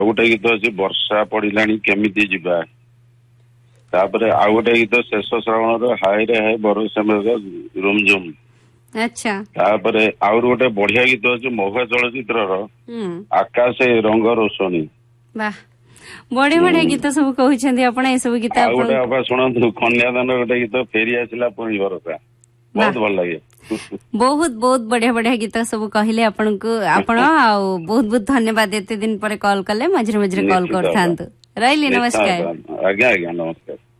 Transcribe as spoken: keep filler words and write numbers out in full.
गोटे गीत अच्छी वर्षा पड़िलानी केमिति जिबा तापरे आउ गोटे गीत शेष श्रावण हाय रे हाय बरसा रुमझुम अच्छा तापरे आउर गोटे बढ़िया गीत अच्छे महुआ चलचित्र आकाश रंग रोशनी वाह बढ़िया बढ़िया गीत सब कहते आप गीत गोटे शुणु कन्यादान गोटे गीत फेरी आसला पुणी भरोसा बहुत भल लगे बहुत बहुत बढ़िया बढ़िया गीत सब कहले आपण को आपण बहुत बहुत धन्यवाद एते दिन पर कॉल कले मझे मझे कॉल कर रही नमस्कार आज्ञा आज्ञा नमस्कार।